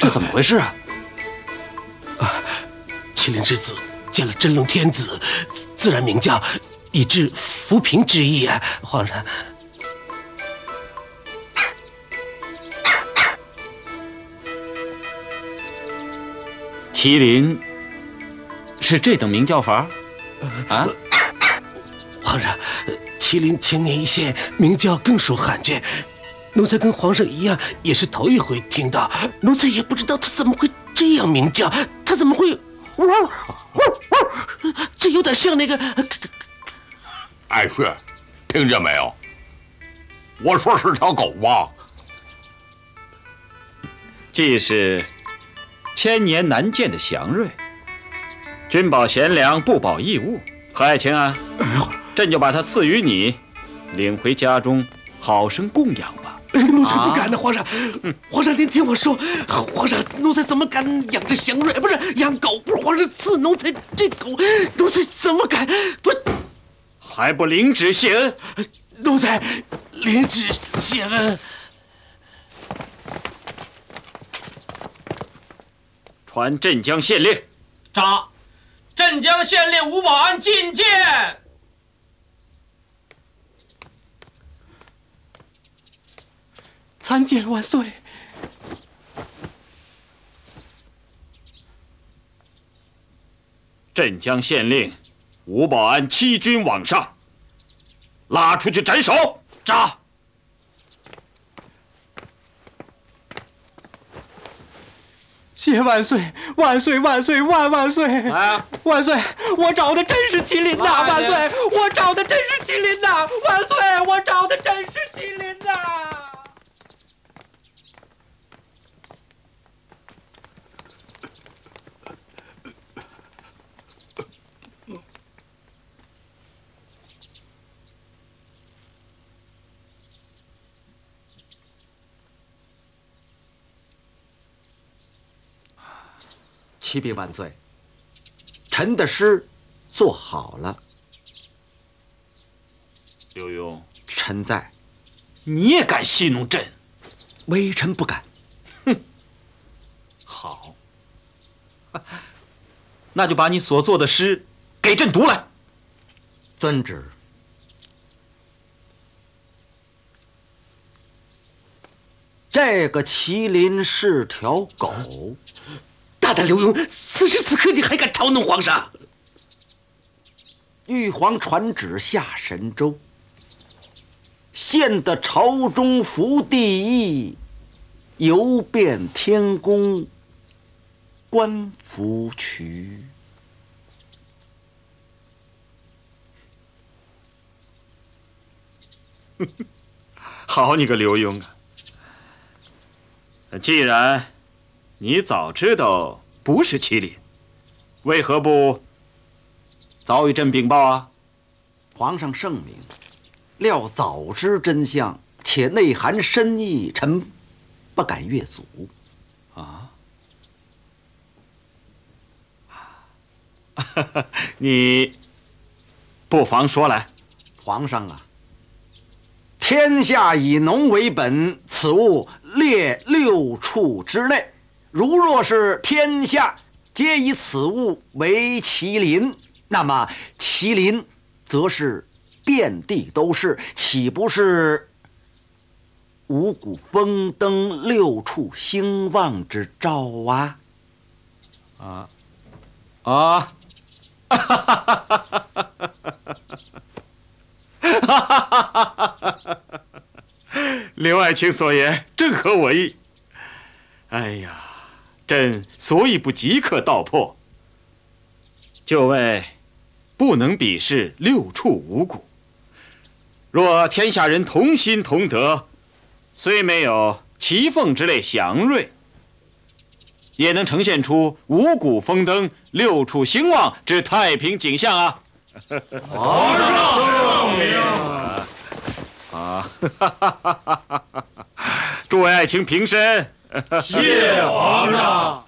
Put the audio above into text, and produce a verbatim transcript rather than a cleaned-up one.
这怎么回事啊？ 啊，麒麟之子见了真龙天子，自然名叫，以致扶贫之意啊，皇上。 麒麟是这等名叫法？啊？ 皇上，麒麟千年一现，名叫更属罕见。奴才跟皇上一样，也是头一回听到。奴才也不知道他怎么会这样鸣叫，他怎么会呜呜呜？这有点像那个。 爱婿，听见没有？我说是条狗吧？ 既是千年难见的祥瑞，君保贤良，不保异物。何爱卿啊，朕就把它赐予你，领回家中，好生供养吧。 奴才不敢呢，皇上。皇上，您听我说，皇上，奴才怎么敢养这祥瑞？不是养狗，不是皇上赐奴才这狗，奴才怎么敢？不， 还不领旨谢恩？ 奴才领旨谢恩。 传镇江县令。 札，镇江县令吴保安觐见。 参见万岁。 镇江县令吴保安欺君罔上，拉出去斩首。 札。 谢万岁，万岁，万岁，万万岁！ 来， 万岁，我找的真是麒麟呐！万岁，我找的真是麒麟呐！万岁，我找的真是麒麟呐！ 启禀万岁，臣的诗做好了。 刘墉， 臣在。 你也敢戏弄朕？ 微臣不敢。 哼，好，那就把你所作的诗给朕读来。 遵旨。这个麒麟是条狗。 大胆刘墉，此时此刻你还敢嘲弄皇上？ 玉皇传旨下神州，现得朝中伏地议，游遍天宫，观伏渠。 好你个刘墉啊！既然你早知道不是麒麟，为何不早与朕禀报啊？ 皇上圣明，料早知真相，且内含深意，臣不敢越阻。 啊？你不妨说来。 皇上啊，天下以农为本，此物列六畜之内。如若是天下皆以此物为麒麟，那么麒麟则是遍地都是，岂不是五谷丰登、六畜兴旺之兆啊？ 啊啊！哈哈哈哈哈哈！刘爱卿所言正合我意。哎呀，朕所以不即刻道破，就为不能比视六畜五谷。若天下人同心同德，虽没有奇凤之类祥瑞，也能呈现出五谷丰登、六畜兴旺之太平景象啊！ 皇上圣明啊！诸位爱卿平身。 谢皇上。